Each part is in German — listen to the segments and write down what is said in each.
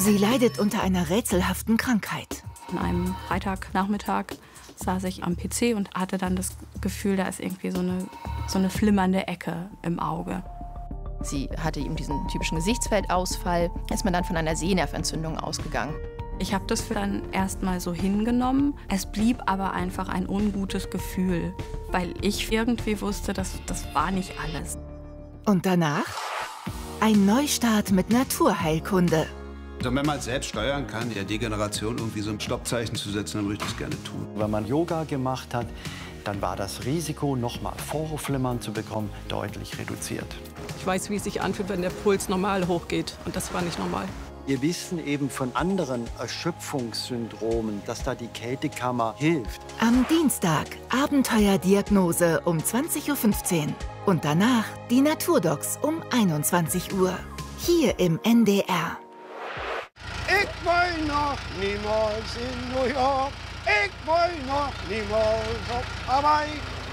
Sie leidet unter einer rätselhaften Krankheit. An einem Freitagnachmittag saß ich am PC und hatte dann das Gefühl, da ist irgendwie so eine flimmernde Ecke im Auge. Sie hatte eben diesen typischen Gesichtsfeldausfall. Ist man dann von einer Sehnerventzündung ausgegangen. Ich habe das dann erstmal so hingenommen. Es blieb aber einfach ein ungutes Gefühl, weil ich irgendwie wusste, das war nicht alles. Und danach ein Neustart mit Naturheilkunde. Also wenn man es selbst steuern kann, der Degeneration irgendwie so ein Stoppzeichen zu setzen, dann würde ich das gerne tun. Wenn man Yoga gemacht hat, dann war das Risiko, nochmal Vorhofflimmern zu bekommen, deutlich reduziert. Ich weiß, wie es sich anfühlt, wenn der Puls normal hochgeht. Und das war nicht normal. Wir wissen eben von anderen Erschöpfungssyndromen, dass da die Kältekammer hilft. Am Dienstag Abenteuerdiagnose um 20:15 Uhr. Und danach die Naturdocs um 21 Uhr. Hier im NDR. Ich will noch niemals in New York. Ich will noch niemals auf Hawaii.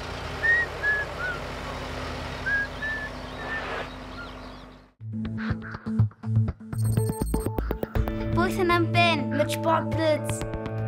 Wo ich denn bin, mit Sportblitz.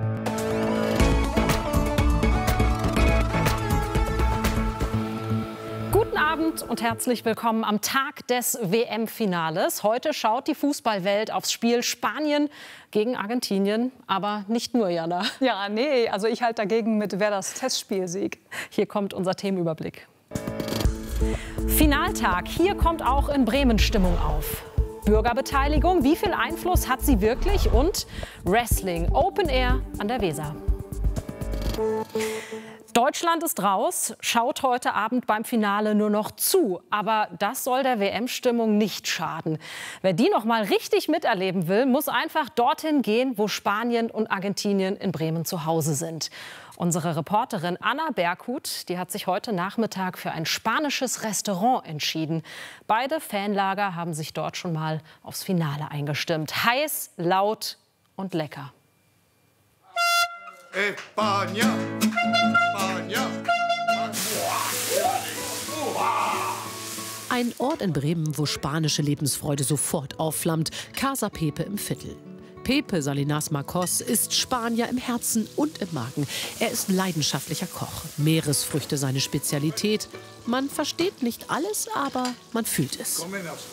Guten Abend und herzlich willkommen am Tag des WM-Finales. Heute schaut die Fußballwelt aufs Spiel Spanien gegen Argentinien, aber nicht nur, Jana. Ja, nee, also ich halte dagegen mit Werders Testspielsieg. Hier kommt unser Themenüberblick. Finaltag, hier kommt auch in Bremen Stimmung auf. Bürgerbeteiligung, wie viel Einfluss hat sie wirklich? Und Wrestling, Open Air an der Weser. Deutschland ist raus, schaut heute Abend beim Finale nur noch zu. Aber das soll der WM-Stimmung nicht schaden. Wer die noch mal richtig miterleben will, muss einfach dorthin gehen, wo Spanien und Argentinien in Bremen zu Hause sind. Unsere Reporterin Anna Berghut, die hat sich heute Nachmittag für ein spanisches Restaurant entschieden. Beide Fanlager haben sich dort schon mal aufs Finale eingestimmt. Heiß, laut und lecker. España, España. Ein Ort in Bremen, wo spanische Lebensfreude sofort aufflammt. Casa Pepe im Viertel. Pepe Salinas Marcos ist Spanier im Herzen und im Magen. Er ist leidenschaftlicher Koch. Meeresfrüchte seine Spezialität. Man versteht nicht alles, aber man fühlt es.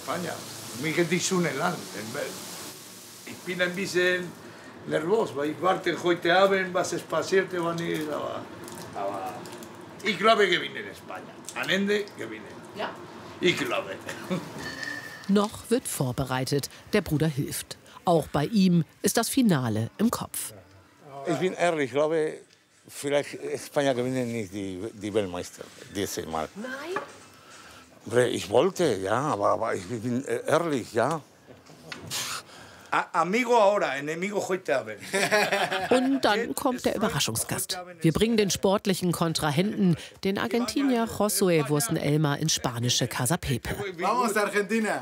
Ich bin ein bisschen nervös, weil ich warte heute Abend, was es passiert, wann ist. Aber ich glaube, gewinnen Spanien. Am Ende gewinnen. Ja. Ich glaube. Noch wird vorbereitet. Der Bruder hilft. Auch bei ihm ist das Finale im Kopf. Ich bin ehrlich, ich glaube, vielleicht Spanien gewinnen nicht die Weltmeister dieses Mal. Nein? Ich wollte, ja, aber ich bin ehrlich, ja. Amigo ahora, enemigo heute Abend. Und dann kommt der Überraschungsgast. Wir bringen den sportlichen Kontrahenten, den Argentinier Josué Wursten-Elmer, ins spanische Casa Pepe. Vamos, Argentina!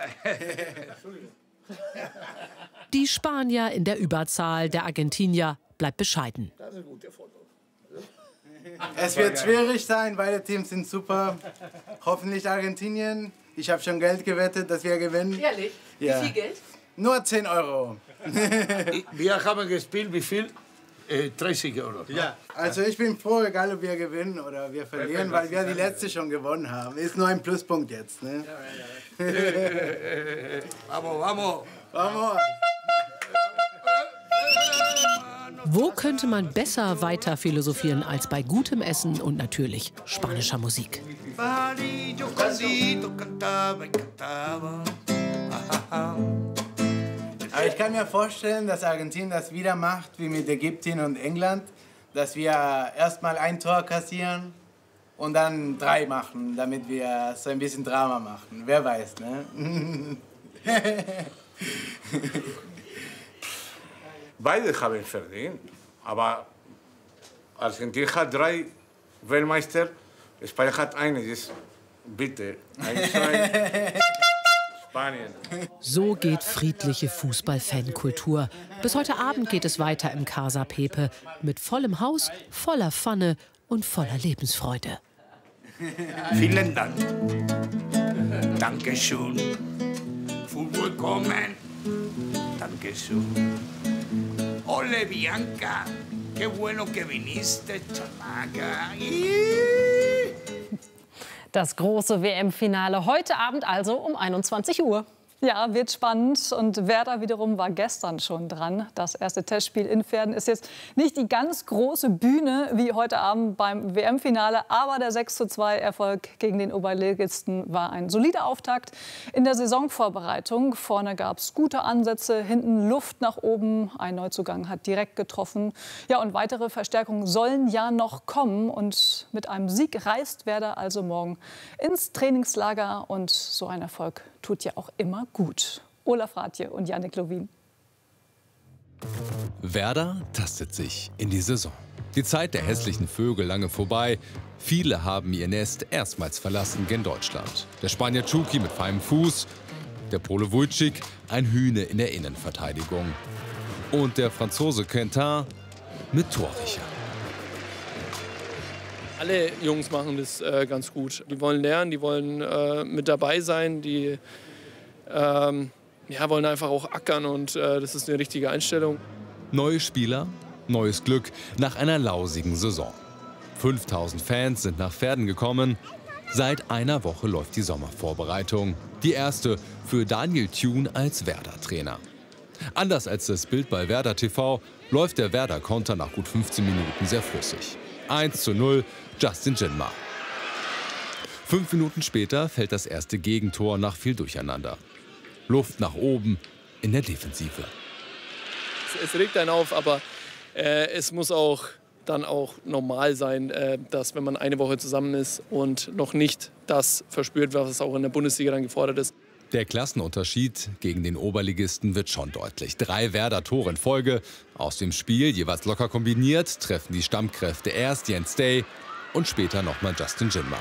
Die Spanier in der Überzahl, der Argentinier bleibt bescheiden. Es wird schwierig sein, beide Teams sind super. Hoffentlich Argentinien. Ich habe schon Geld gewettet, dass wir gewinnen. Ehrlich? Ja. Wie viel Geld? Nur 10 Euro. Wir haben gespielt, wie viel? 30 Euro. Ja. Also ich bin froh, egal ob wir gewinnen oder wir verlieren, weil wir die letzte schon gewonnen haben. Ist nur ein Pluspunkt jetzt. Ne? Vamos, vamos. Vamos. Wo könnte man besser weiter philosophieren als bei gutem Essen und natürlich spanischer Musik? Aber ich kann mir vorstellen, dass Argentinien das wieder macht, wie mit Ägypten und England, dass wir erstmal ein Tor kassieren und dann 3 machen, damit wir so ein bisschen Drama machen. Wer weiß, ne? Beide haben verdient, aber Argentinien hat 3 Weltmeister, Spanien hat eines. Bitte, Spanien. So geht friedliche Fußball-Fankultur. Bis heute Abend geht es weiter im Casa Pepe mit vollem Haus, voller Pfanne und voller Lebensfreude. Vielen Dank. Dankeschön. Fußball kommen. Dankeschön. Ole, Bianca. Qué bueno que viniste, chamaca. Das große WM-Finale heute Abend also um 21 Uhr. Ja, wird spannend. Und Werder wiederum war gestern schon dran. Das erste Testspiel in Verden ist jetzt nicht die ganz große Bühne wie heute Abend beim WM-Finale. Aber der 6:2-Erfolg gegen den Oberligisten war ein solider Auftakt in der Saisonvorbereitung. Vorne gab es gute Ansätze, hinten Luft nach oben. Ein Neuzugang hat direkt getroffen. Ja, und weitere Verstärkungen sollen ja noch kommen. Und mit einem Sieg reist Werder also morgen ins Trainingslager. Und so ein Erfolg tut ja auch immer gut. Olaf Rathje und Yannick Lovin. Werder tastet sich in die Saison. Die Zeit der hässlichen Vögel lange vorbei. Viele haben ihr Nest erstmals verlassen gen Deutschland. Der Spanier Chucky mit feinem Fuß, der Pole Vujcic, ein Hühne in der Innenverteidigung. Und der Franzose Quentin mit Torriecher. Alle Jungs machen das ganz gut. Die wollen lernen, die wollen mit dabei sein, die wollen einfach auch ackern und das ist eine richtige Einstellung. Neue Spieler, neues Glück nach einer lausigen Saison. 5000 Fans sind nach Verden gekommen. Seit einer Woche läuft die Sommervorbereitung. Die erste für Daniel Thune als Werder-Trainer. Anders als das Bild bei Werder TV läuft der Werder-Konter nach gut 15 Minuten sehr flüssig. 1:0, Justin Jinma. 5 Minuten später fällt das erste Gegentor nach viel Durcheinander. Luft nach oben in der Defensive. Es regt einen auf, aber es muss auch dann auch normal sein, dass wenn man eine Woche zusammen ist und noch nicht das verspürt, was auch in der Bundesliga dann gefordert ist. Der Klassenunterschied gegen den Oberligisten wird schon deutlich. 3 Werder-Tore in Folge. Aus dem Spiel, jeweils locker kombiniert, treffen die Stammkräfte erst Jens Day und später nochmal Justin Jinma.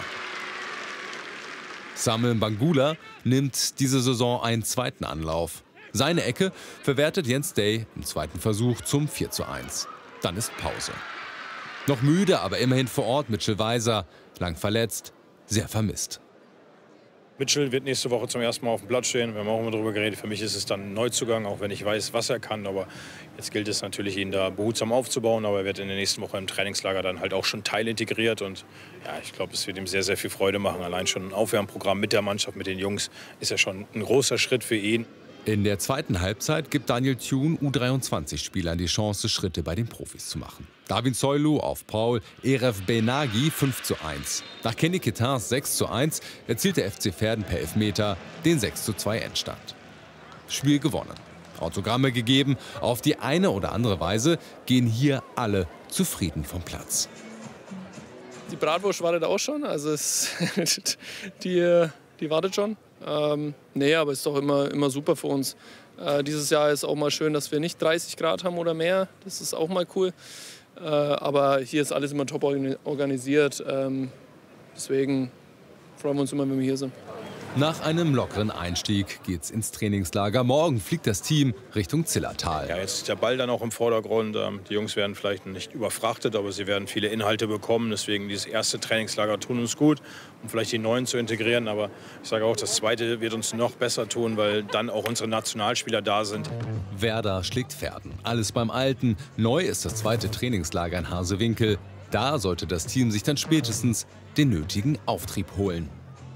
Samuel Bangula nimmt diese Saison einen zweiten Anlauf. Seine Ecke verwertet Jens Day im zweiten Versuch zum 4:1. Dann ist Pause. Noch müde, aber immerhin vor Ort Mitchell Weiser, lang verletzt, sehr vermisst. Mitchell wird nächste Woche zum ersten Mal auf dem Platz stehen. Wir haben auch immer darüber geredet. Für mich ist es dann ein Neuzugang, auch wenn ich weiß, was er kann. Aber jetzt gilt es natürlich, ihn da behutsam aufzubauen. Aber er wird in der nächsten Woche im Trainingslager dann halt auch schon teilintegriert. Und ja, ich glaube, es wird ihm sehr, sehr viel Freude machen. Allein schon ein Aufwärmprogramm mit der Mannschaft, mit den Jungs, ist ja schon ein großer Schritt für ihn. In der zweiten Halbzeit gibt Daniel Thune U23-Spielern die Chance, Schritte bei den Profis zu machen. Darwin Soylu auf Paul Erev Benagi 5:1. Nach Kenny Ketins 6:1 erzielt der FC Verden per Elfmeter den 6:2 Endstand. Spiel gewonnen. Autogramme gegeben. Auf die eine oder andere Weise gehen hier alle zufrieden vom Platz. Die Bratwurst wartet auch schon. Also die wartet schon. Nee, aber es ist doch immer super für uns. Dieses Jahr ist auch mal schön, dass wir nicht 30 Grad haben oder mehr. Das ist auch mal cool. Aber hier ist alles immer top organisiert. Deswegen freuen wir uns immer, wenn wir hier sind. Nach einem lockeren Einstieg geht's ins Trainingslager. Morgen fliegt das Team Richtung Zillertal. Ja, jetzt ist der Ball dann auch im Vordergrund. Die Jungs werden vielleicht nicht überfrachtet, aber sie werden viele Inhalte bekommen. Deswegen dieses erste Trainingslager tun uns gut, um vielleicht die Neuen zu integrieren. Aber ich sage auch, das zweite wird uns noch besser tun, weil dann auch unsere Nationalspieler da sind. Werder schlägt Verden. Alles beim Alten. Neu ist das zweite Trainingslager in Harsewinkel. Da sollte das Team sich dann spätestens den nötigen Auftrieb holen.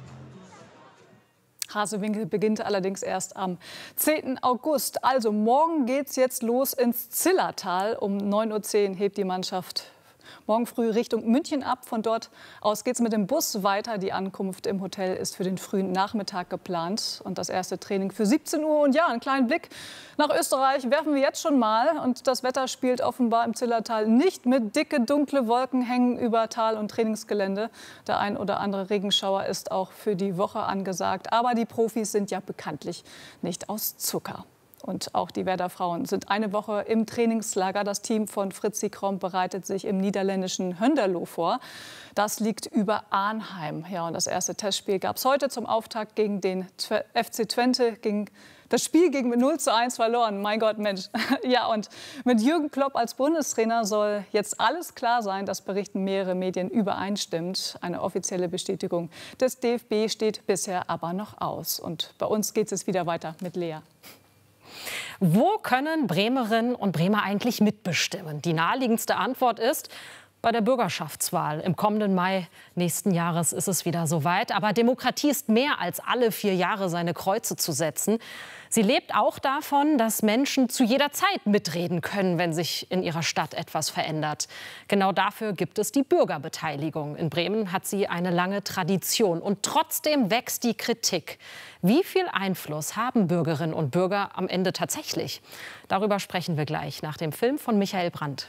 Harsewinkel beginnt allerdings erst am 10. August. Also morgen geht's jetzt los ins Zillertal. Um 9:10 Uhr hebt die Mannschaft morgen früh Richtung München ab. Von dort aus geht's mit dem Bus weiter. Die Ankunft im Hotel ist für den frühen Nachmittag geplant. Und das erste Training für 17 Uhr. Und ja, einen kleinen Blick nach Österreich werfen wir jetzt schon mal. Und das Wetter spielt offenbar im Zillertal nicht mit. Dicke, dunkle Wolken hängen über Tal- und Trainingsgelände. Der ein oder andere Regenschauer ist auch für die Woche angesagt. Aber die Profis sind ja bekanntlich nicht aus Zucker. Und auch die Werder-Frauen sind eine Woche im Trainingslager. Das Team von Fritzi Kromp bereitet sich im niederländischen Hönderlo vor. Das liegt über Arnheim. Ja, und das erste Testspiel gab es heute zum Auftakt gegen den FC Twente. Das Spiel ging mit 0:1 verloren. Mein Gott, Mensch. Ja, und mit Jürgen Klopp als Bundestrainer soll jetzt alles klar sein. Das berichten mehrere Medien übereinstimmend. Eine offizielle Bestätigung des DFB steht bisher aber noch aus. Und bei uns geht es wieder weiter mit Lea. Wo können Bremerinnen und Bremer eigentlich mitbestimmen? Die naheliegendste Antwort ist: bei der Bürgerschaftswahl. Im kommenden Mai nächsten Jahres ist es wieder soweit. Aber Demokratie ist mehr als alle 4 Jahre seine Kreuze zu setzen. Sie lebt auch davon, dass Menschen zu jeder Zeit mitreden können, wenn sich in ihrer Stadt etwas verändert. Genau dafür gibt es die Bürgerbeteiligung. In Bremen hat sie eine lange Tradition. Und trotzdem wächst die Kritik. Wie viel Einfluss haben Bürgerinnen und Bürger am Ende tatsächlich? Darüber sprechen wir gleich nach dem Film von Michael Brandt.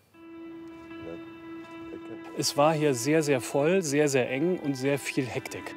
Es war hier sehr, sehr voll, sehr, sehr eng und sehr viel Hektik.